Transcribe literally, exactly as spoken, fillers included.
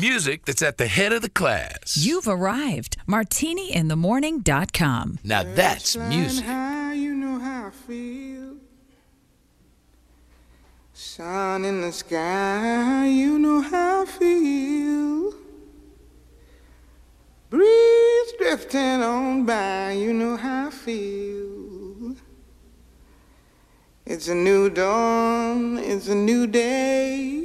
Music that's at the head of the class. You've arrived. martini in the morning dot com. Now that's music. High, you know how I feel. Sun in the sky, you know how I feel. Breeze drifting on by, you know how I feel. It's a new dawn, it's a new day.